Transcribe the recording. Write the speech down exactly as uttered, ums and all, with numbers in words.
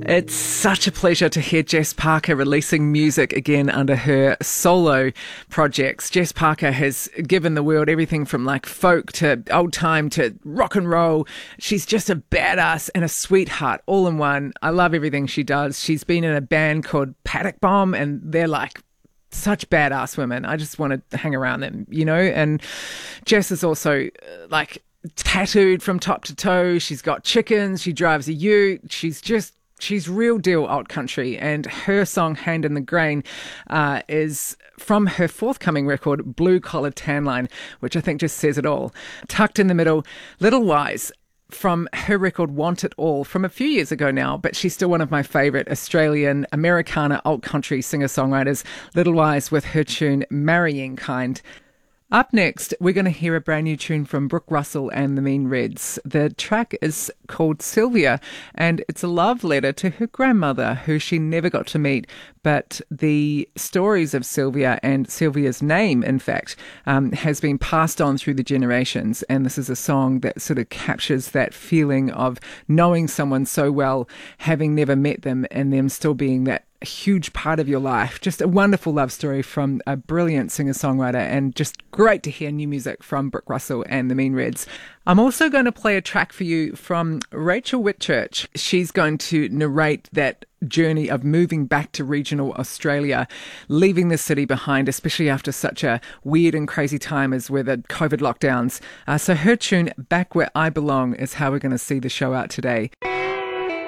It's such a pleasure to hear Jess Parker releasing music again under her solo projects. Jess Parker has given the world everything from like folk to old time to rock and roll. She's just a badass and a sweetheart all in one. I love everything she does. She's been in a band called Paddock Bomb and they're like such badass women. I just want to hang around them, you know, and Jess is also uh, like tattooed from top to toe. She's got chickens. She drives a ute. She's just She's real deal alt country, and her song Hand in the Grain uh, is from her forthcoming record, Blue Collar Tan Line, which I think just says it all. Tucked in the middle, Little Wise from her record Want It All from a few years ago now, but she's still one of my favourite Australian Americana alt country singer-songwriters, Little Wise with her tune Marrying Kind. Up next, we're going to hear a brand new tune from Brooke Russell and the Mean Reds. The track is called Sylvia, and it's a love letter to her grandmother, who she never got to meet. But the stories of Sylvia and Sylvia's name, in fact, um, has been passed on through the generations. And this is a song that sort of captures that feeling of knowing someone so well, having never met them, and them still being that a huge part of your life. Just a wonderful love story from a brilliant singer-songwriter, and just great to hear new music from Brooke Russell and the Mean Reds. I'm also going to play a track for you from Rachel Whitchurch. She's going to narrate that journey of moving back to regional Australia, leaving the city behind, especially after such a weird and crazy time as with the COVID lockdowns. Uh, so her tune, Back Where I Belong, is how we're going to see the show out today.